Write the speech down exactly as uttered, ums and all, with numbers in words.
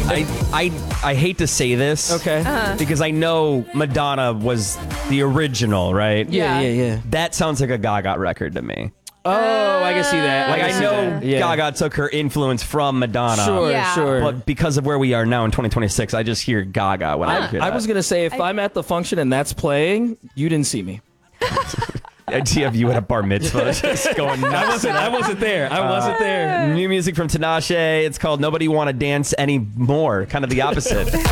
I, I I hate to say this. Okay. Uh-huh. Because I know Madonna was the original, right? Yeah, yeah, yeah. That sounds like a Gaga record to me. Oh, I can see that. Like can I see know that. Yeah. Gaga took her influence from Madonna. Sure, Yeah. sure. But because of where we are now in twenty twenty-six, I just hear Gaga when I hear I that. was gonna say if I, am at the function and that's playing, you didn't see me. The idea of you at a bar mitzvah just going nuts. I wasn't. I wasn't there. I wasn't there. New music from Tinashe. It's called Nobody Wanna Dance Anymore. Kind of the opposite.